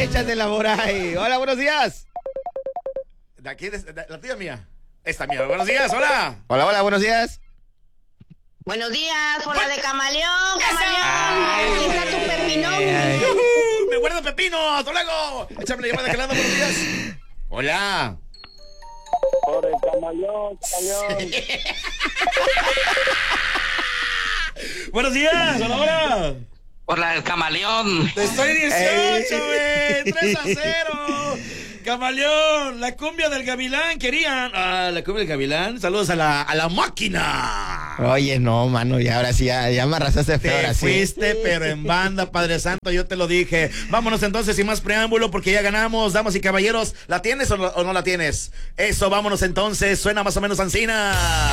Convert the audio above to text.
Échatela por ahí. Hola, buenos días. ¿De aquí? ¿La tuya mía? Esta mía. Buenos días, hola. Hola, buenos días. Buenos días, por la de Camaleón, Camaleón. Aquí está tu pepinón. ¡Me guardo pepino! ¡Hasta luego! Échame la llamada de calado, buenos días. Hola. Por el Camaleón, Camaleón. Buenos días, hola. Por la del camaleón. Te estoy 18, güey. 3-0. Camaleón, la cumbia del gavilán querían. Ah, la cumbia del gavilán. Saludos a la máquina. Oye, no, mano, y ahora sí, ya me arrasaste feo, ahora Te sí. fuiste, pero en banda, Padre Santo, yo te lo dije. Vámonos entonces sin más preámbulo porque ya ganamos, damas y caballeros. ¿La tienes o no la tienes? Eso, vámonos entonces. Suena más o menos ansina.